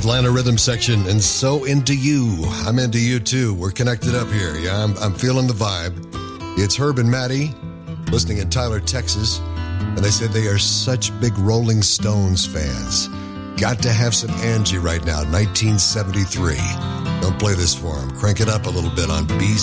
Atlanta Rhythm Section, and so into you. I'm into you too. We're connected up here. Yeah, I'm feeling the vibe. It's Herb and Maddie, listening in Tyler, Texas, and they said they are such big Rolling Stones fans. Got to have some Angie right now, 1973. Don't play this for them. Crank it up a little bit on BC.